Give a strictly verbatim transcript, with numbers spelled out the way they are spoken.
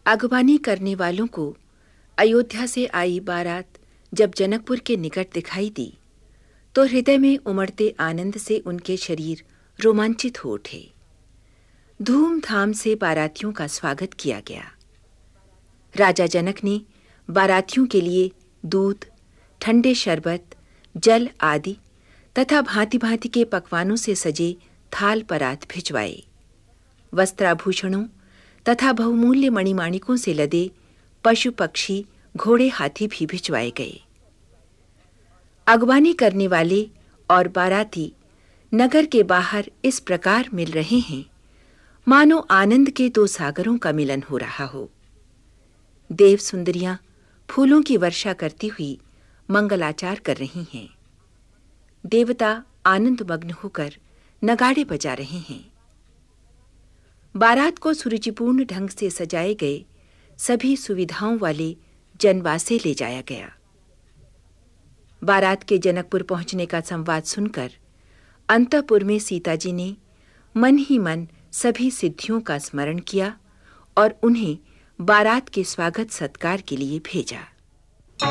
अगवानी करने वालों को अयोध्या से आई बारात जब जनकपुर के निकट दिखाई दी तो हृदय में उमड़ते आनंद से उनके शरीर रोमांचित हो उठे। धूमधाम से बारातियों का स्वागत किया गया। राजा जनक ने बारातियों के लिए दूध, ठंडे शरबत, जल आदि तथा भांति-भांति के पकवानों से सजे थाल परात भिजवाए। वस्त्राभूषणों तथा बहुमूल्य मणिमाणिकों से लदे पशु पक्षी, घोड़े, हाथी भी भिजवाए गए। अगवानी करने वाले और बाराती नगर के बाहर इस प्रकार मिल रहे हैं मानो आनंद के दो सागरों का मिलन हो रहा हो। देव सुंदरियां फूलों की वर्षा करती हुई मंगलाचार कर रही हैं। देवता आनंदमग्न होकर नगाड़े बजा रहे हैं। बारात को सुरुचिपूर्ण ढंग से सजाए गए सभी सुविधाओं वाले जनवासे ले जाया गया। बारात के जनकपुर पहुंचने का संवाद सुनकर अंतःपुर में सीता जी ने मन ही मन सभी सिद्धियों का स्मरण किया और उन्हें बारात के स्वागत सत्कार के लिए भेजा।